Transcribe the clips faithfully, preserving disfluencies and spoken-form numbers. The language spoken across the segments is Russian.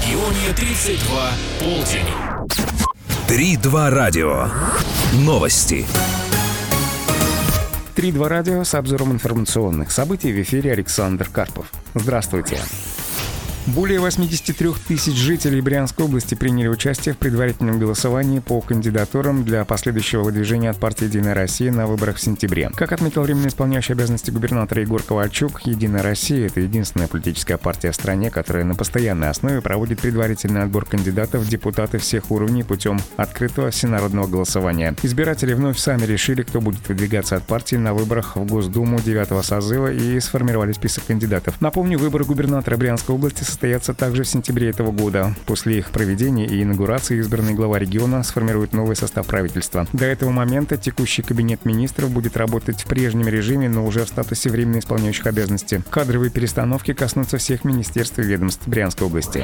регионе тридцать два полдень. Три-два радио. Новости. Три-два радио с обзором информационных событий. В эфире Александр Карпов. Здравствуйте. Более восемьдесят три тысяч жителей Брянской области приняли участие в предварительном голосовании по кандидатурам для последующего выдвижения от партии «Единая Россия» на выборах в сентябре. Как отметил временно исполняющий обязанности губернатора Егор Ковальчук, «Единая Россия» — это единственная политическая партия в стране, которая на постоянной основе проводит предварительный отбор кандидатов в депутаты всех уровней путем открытого всенародного голосования. Избиратели вновь сами решили, кто будет выдвигаться от партии на выборах в Госдуму девятого созыва, и сформировали список кандидатов. Напомню, выборы губернатора Брянской области состоятся также в сентябре этого года. После их проведения и инаугурации избранный глава региона сформирует новый состав правительства. До этого момента текущий кабинет министров будет работать в прежнем режиме, но уже в статусе временно исполняющих обязанности. Кадровые перестановки коснутся всех министерств и ведомств Брянской области.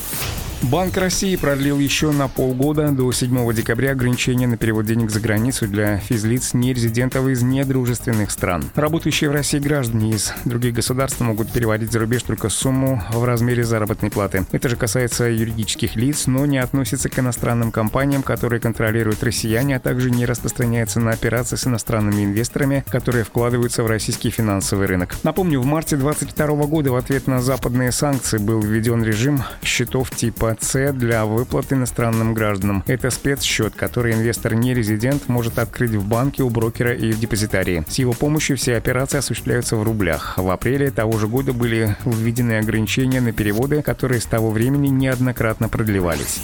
Банк России продлил еще на полгода, до седьмого декабря, ограничения на перевод денег за границу для физлиц нерезидентов из недружественных стран. Работающие в России граждане из других государств могут переводить за рубеж только сумму в размере заработной платы. Это же касается юридических лиц, но не относится к иностранным компаниям, которые контролируют россияне, а также не распространяется на операции с иностранными инвесторами, которые вкладываются в российский финансовый рынок. Напомню, в марте две тысячи двадцать второго года в ответ на западные санкции был введен режим счетов типа С для выплат иностранным гражданам. Это спецсчет, который инвестор-нерезидент может открыть в банке, у брокера и в депозитарии. С его помощью все операции осуществляются в рублях. В апреле того же года были введены ограничения на переводы, которые с того времени неоднократно продлевались.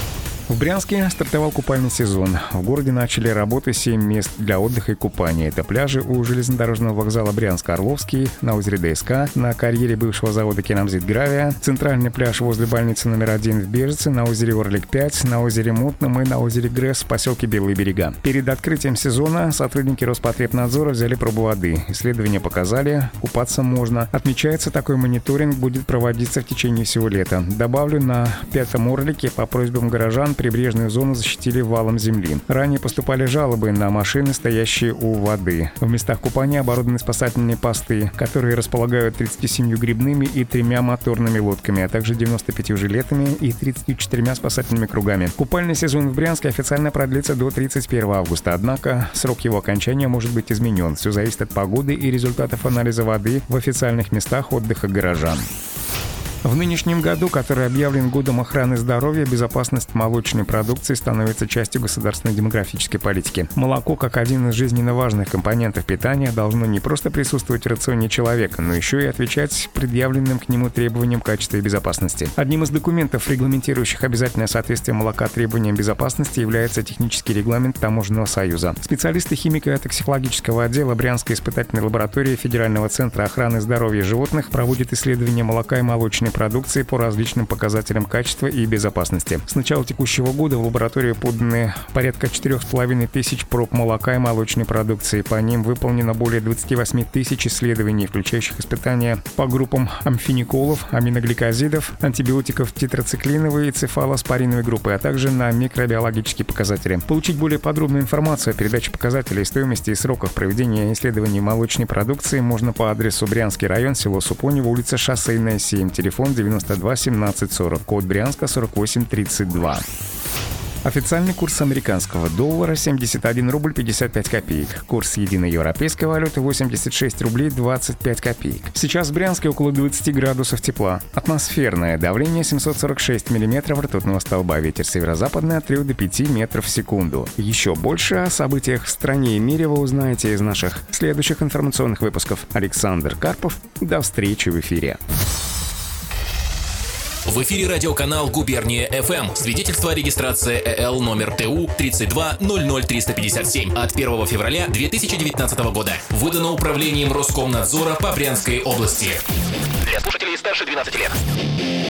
В Брянске стартовал купальный сезон. В городе начали работы семь мест для отдыха и купания. Это пляжи у железнодорожного вокзала Брянск-Орловский, на озере ДСК, на карьере бывшего завода «Керамзит Гравия», центральный пляж возле больницы номер один в Бежице, на озере Орлик пять, на озере Мутном и на озере Грэс в поселке Белые берега. Перед открытием сезона сотрудники Роспотребнадзора взяли пробу воды. Исследования показали, купаться можно. Отмечается, такой мониторинг будет проводиться в течение всего лета. Добавлю, на Пятом Орлике по просьбам горожан прибрежную зону защитили валом земли. Ранее поступали жалобы на машины, стоящие у воды. В местах купания оборудованы спасательные посты, которые располагают тридцатью семью грибными и тремя моторными лодками, а также девяноста пятью жилетами и тридцатью четырьмя спасательными кругами. Купальный сезон в Брянске официально продлится до тридцать первого августа, однако срок его окончания может быть изменен. Все зависит от погоды и результатов анализа воды в официальных местах отдыха горожан. В нынешнем году, который объявлен годом охраны здоровья, безопасность молочной продукции становится частью государственной демографической политики. Молоко, как один из жизненно важных компонентов питания, должно не просто присутствовать в рационе человека, но еще и отвечать предъявленным к нему требованиям качества и безопасности. Одним из документов, регламентирующих обязательное соответствие молока требованиям безопасности, является технический регламент Таможенного союза. Специалисты химико-токсикологического отдела Брянской испытательной лаборатории Федерального центра охраны здоровья животных проводят исследования молока и молочной продукции по различным показателям качества и безопасности. С начала текущего года в лабораторию поданы порядка четырех с половиной тысяч проб молока и молочной продукции. По ним выполнено более двадцати восьми тысяч исследований, включающих испытания по группам амфениколов, аминогликозидов, антибиотиков тетрациклиновой и цефалоспориновой группы, а также на микробиологические показатели. Получить более подробную информацию о передаче показателей, стоимости и сроках проведения исследований молочной продукции можно по адресу Брянский район, село Супонево, улица Шоссейная, семь, телефон девяносто два семнадцать сорок, код Брянска сорок восемь тридцать два. Официальный курс американского доллара семьдесят один рубль пятьдесят пять копеек. Курс единой европейской валюты восемьдесят шесть рублей двадцать пять копеек. Сейчас в Брянске около двадцати градусов тепла. Атмосферное давление семьсот сорок шесть миллиметров ртутного столба. Ветер северо-западный от трёх до пяти метров в секунду. Еще больше о событиях в стране и мире вы узнаете из наших следующих информационных выпусков. Александр Карпов. До встречи в эфире. В эфире радиоканал «Губерния эф эм». Свидетельство о регистрации ЭЛ номер ТУ тридцать два ноль ноль триста пятьдесят семь от первого февраля две тысячи девятнадцатого года. Выдано управлением Роскомнадзора по Брянской области. Для слушателей старше двенадцати лет.